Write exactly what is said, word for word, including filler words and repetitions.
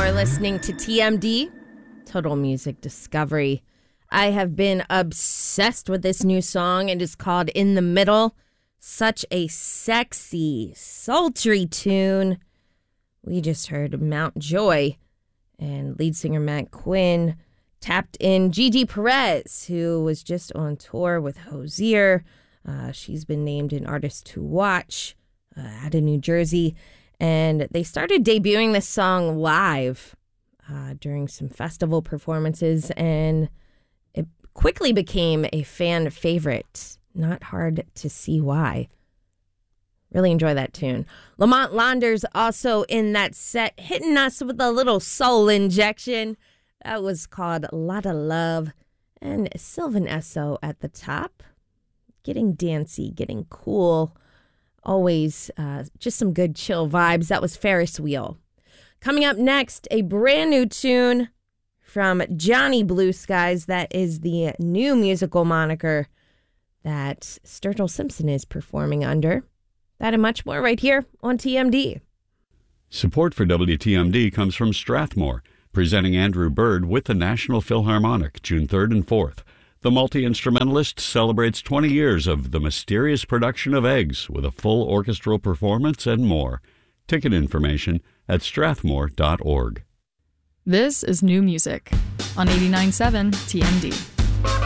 You're listening to T M D, Total Music Discovery. I have been obsessed with this new song. It is called In the Middle. Such a sexy, sultry tune. We just heard Mount Joy and lead singer Matt Quinn tapped in Gigi Perez, who was just on tour with Hozier. Uh, she's been named an artist to watch uh, out of New Jersey. And they started debuting this song live uh, during some festival performances, and it quickly became a fan favorite. Not hard to see why. Really enjoy that tune. Lamont Launders also in that set, hitting us with a little soul injection. That was called Lotta Love. And Sylvan Esso at the top. Getting dancey, getting cool. Always uh, just some good chill vibes. That was Ferris Wheel. Coming up next, a brand new tune from Johnny Blue Skies. That is the new musical moniker that Sturgill Simpson is performing under. That and much more right here on T M D. Support for W T M D comes from Strathmore, presenting Andrew Bird with the National Philharmonic June third and fourth. The multi-instrumentalist celebrates twenty years of The Mysterious Production of Eggs with a full orchestral performance and more. Ticket information at strathmore dot org. This is new music on eighty-nine point seven T M D.